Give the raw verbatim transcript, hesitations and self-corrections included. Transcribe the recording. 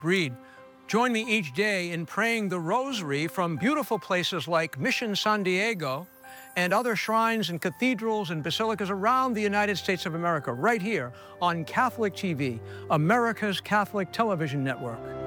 Read. Join me each day in praying the Rosary from beautiful places like Mission San Diego and other shrines and cathedrals and basilicas around the United States of America, right here on Catholic T V, America's Catholic Television Network.